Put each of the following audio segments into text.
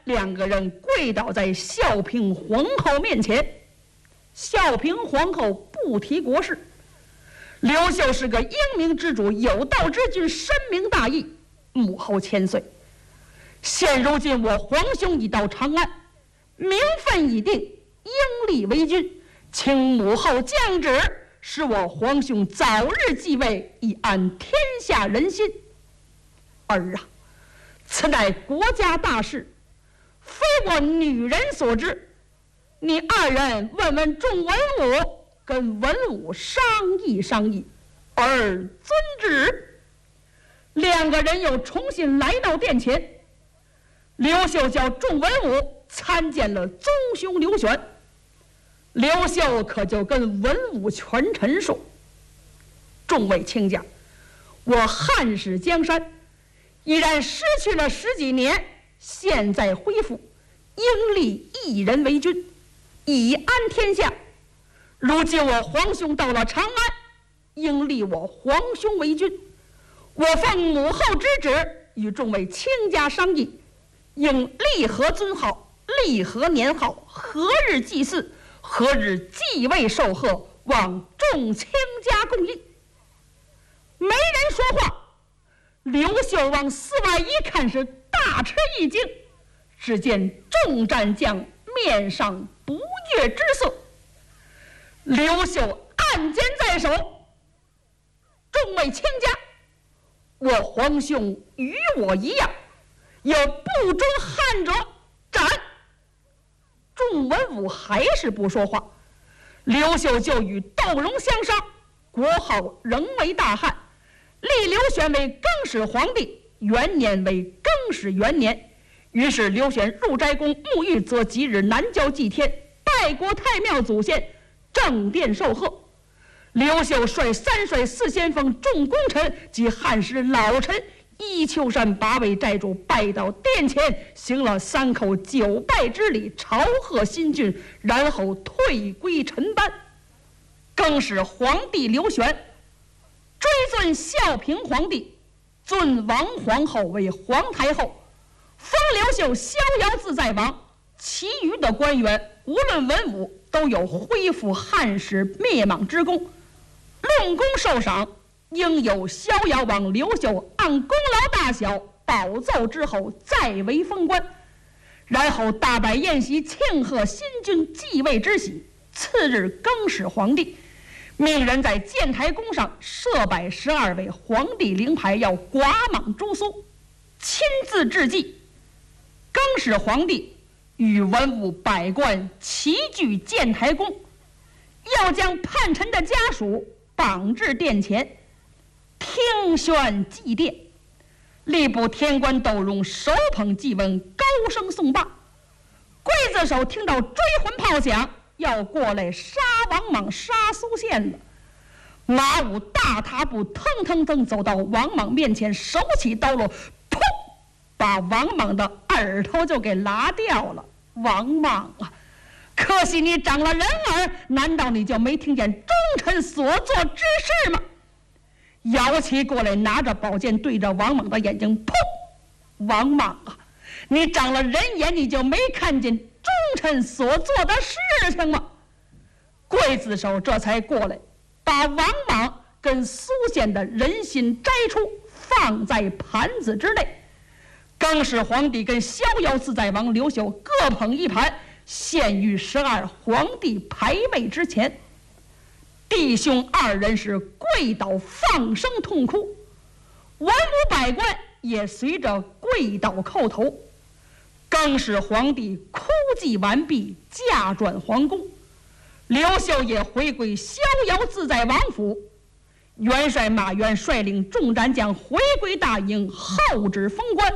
两个人跪倒在孝平皇后面前。孝平皇后不提国事，刘秀是个英明之主，有道之君，深明大义，母后千岁。现如今我皇兄已到长安，名分已定，应立为君，请母后降旨，使我皇兄早日继位，以安天下人心。儿啊，此乃国家大事，非我女人所知，你二人问问众文武，跟文武商议商议，儿遵旨。两个人又重新来到殿前，刘秀叫众文武参见了宗兄刘玄。刘秀可就跟文武权臣说：众位卿家，我汉室江山已然失去了10几年，现在恢复，应立一人为君，以安天下。如今我皇兄到了长安，应立我皇兄为君。我奉母后之旨，与众位卿家商议，应立何尊号，立何年号，何日祭祀，何日继位受贺，望众卿家共议。没人说话，刘秀往寺外一看，是大吃一惊，只见众战将面上不悦之色。刘秀暗箭在手：众位卿家，我皇兄与我一样，有不忠汉者斩。众文武还是不说话，刘秀就与窦融相商，国号仍为大汉，立刘玄为更始皇帝，元年为更始元年。于是刘玄入斋宫沐浴，择吉日南郊祭天，拜国太庙祖先，正殿受贺。刘秀率3帅4先锋众功臣及汉时老臣依秋山8位寨主拜到殿前，行了3口9拜之礼，朝贺新君，然后退归陈班。更是皇帝刘玄追尊孝平皇帝，尊王皇后为皇太后，封刘秀逍遥自在王。其余的官员无论文武，都有恢复汉室灭莽之功，论功受赏，应有逍遥王刘秀按功劳大小保奏之后，再为封官。然后大摆宴席，庆贺新君继位之喜。次日更始皇帝，命人在建台宫上设摆12位皇帝灵牌，要寡莽诛苏，亲自致祭。更始皇帝与文武百官齐聚建台宫，要将叛臣的家属绑至殿前，听宣祭奠。吏部天官窦融手捧祭文，高声颂罢。刽子手听到追魂炮响，要过来杀王莽杀苏宪了。马武大踏步腾腾腾走到王莽面前，手起刀落，砰，把王莽的耳朵就给拉掉了。王莽啊，可惜你长了人耳，难道你就没听见忠臣所做之事吗？摇起过来，拿着宝剑对着王莽的眼睛，砰！王莽啊，你长了人眼，你就没看见忠臣所做的事情吗？刽子手这才过来，把王莽跟苏宪的人心摘出，放在盘子之内。更始皇帝跟逍遥自在王刘秀各捧一盘，献于12皇帝牌位之前。弟兄2人是跪倒放声痛哭，文武百官也随着跪倒叩头。更始皇帝哭祭完毕，驾转皇宫。刘秀也回归逍遥自在王府。元帅马援率领众战将回归大营，后旨封官。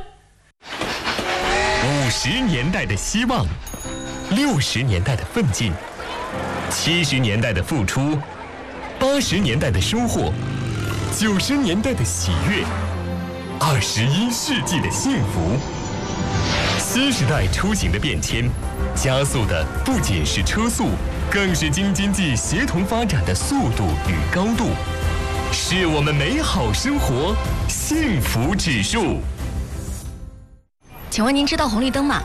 50年代的希望，60年代的奋进，70年代的付出，80年代的收获，90年代的喜悦，21世纪的幸福。新时代出行的变迁，加速的不仅是车速，更是京津冀协同发展的速度与高度，是我们美好生活幸福指数。 请问您知道红绿灯吗？